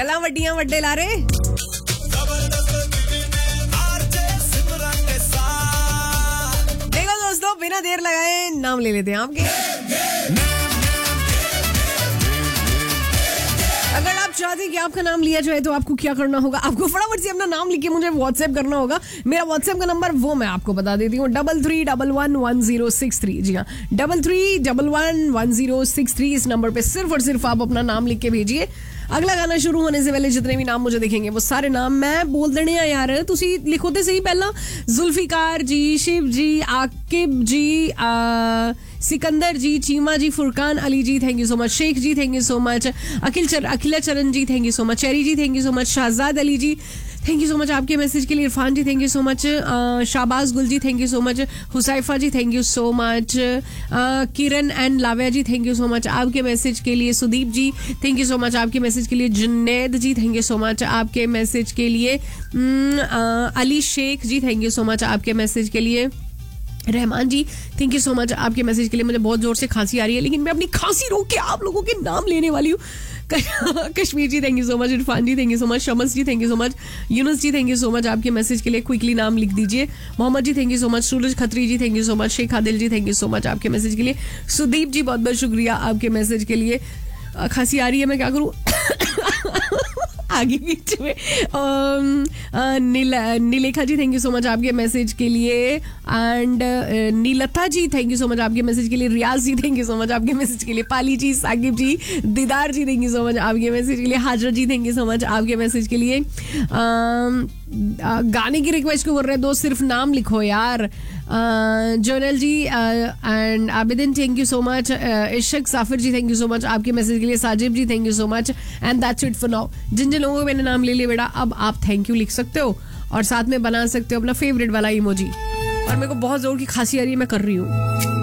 गला वड्डियां वड्डे लारे। देखो दोस्तों, बिना देर लगाए नाम ले लेते हैं आपके। अगर आप चाहते हैं कि आपका नाम लिया जाए तो आपको क्या करना होगा? आपको फटाफट से अपना नाम लिख के मुझे व्हाट्सएप करना होगा। मेरा व्हाट्सएप का नंबर वो मैं आपको बता देती हूँ, 33111063। जी हाँ, 33111063। इस नंबर पे सिर्फ और सिर्फ आप अपना नाम लिख के भेजिए। अगला गाना शुरू होने से पहले जितने भी नाम मुझे दिखेंगे वो सारे नाम मैं बोल देने हैं यार। तुसी लिखो ते सही पहला। जुल्फिकार जी, शिव जी, आकिब जी, सिकंदर जी, चीमा जी, फुरकान अली जी, thank you so much. Sheikh ji, thank you so much. अखिला चरण जी, thank you so much. Cherry ji, thank you so much. Shahzad Ali ji, thank you so much आपके मैसेज के लिए। इरफान जी, thank you so much. Shahbaz गुल जी, thank you so much. हुसैफा ji, thank you so much. Kiran and लाव्या ji, thank you so much आपके message के लिए। सुदीप जी, thank you so much आपके message के लिए। जुनैद जी, थैंक यू सो मच आपके मैसेज के लिए। अली शेख जी, थैंक यू सो मच आपके मैसेज के लिए। रहमान जी, थैंक यू सो मच आपके मैसेज के लिए। मुझे बहुत जोर से खांसी आ रही है, लेकिन मैं अपनी खांसी रोक के आप लोगों के नाम लेने वाली हूँ। कश्मीर जी, thank you so much. Irfan ji, thank you so much. Shams ji, thank you so much. Yunus ji, thank you so much आपके मैसेज के लिए। क्विकली नाम लिख दीजिए। मोहम्मद जी, thank you so much. Suraj Khatri ji, thank you so much. Sheikh Adil ji, thank you so much आपके message के लिए। सुदीप जी, बहुत बहुत शुक्रिया आपके मैसेज के लिए। खांसी आ रही है, मैं क्या करूँ? आगे बीच में नीलेखा जी, थैंक यू सो मच आपके मैसेज के लिए। And नीलता ji, thank you so much आपके मैसेज के लिए। रियाज जी, थैंक यू सो मच आपके मैसेज के लिए। पाली जी, साकिब जी, दीदार जी, थैंक यू सो मच आपके मैसेज के लिए। हाजरा जी, थैंक यू सो मच आपके मैसेज के लिए। गाने की रिक्वेस्ट क्यों कर रहे हैं दोस्त? सिर्फ नाम लिखो यार। Zonal ji and आबिदिन, thank you so much. Ishaq साफिर ji, thank you so much आपके मैसेज के लिए। साजिब जी, thank you so much. And that's it for now. जिन जिन लोगों को मैंने नाम ले लिया बेटा, अब आप थैंक यू लिख सकते हो और साथ में बना सकते हो अपना फेवरेट वाला इमोजी। और मेरे को बहुत जोर की खांसी आ रही है, मैं कर रही हूँ।